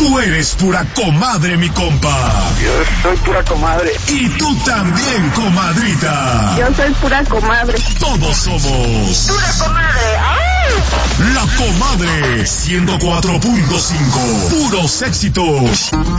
Tú eres pura comadre, mi compa. Yo soy pura comadre. Y tú también, comadrita. Yo soy pura comadre. Todos somos pura comadre. ¡Ay! La Comadre 104.5. Puros éxitos.